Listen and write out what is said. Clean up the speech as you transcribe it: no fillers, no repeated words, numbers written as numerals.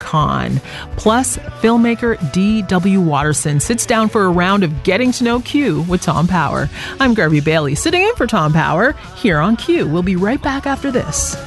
con. Plus, filmmaker D.W. Watterson sits down for a round of getting to know Q with Tom Power. I'm Garvey Bailey, sitting in for Tom Power here on Q. We'll be right back after this.